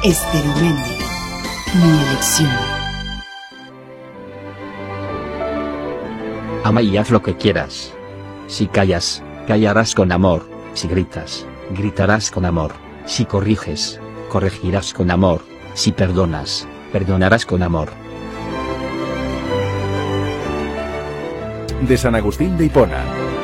Esteromendigo, mi elección. Ama y haz lo que quieras. Si callas, callarás con amor. Si gritas, gritarás con amor. Si corriges, corregirás con amor. Si perdonas, perdonarás con amor. De San Agustín de Hipona.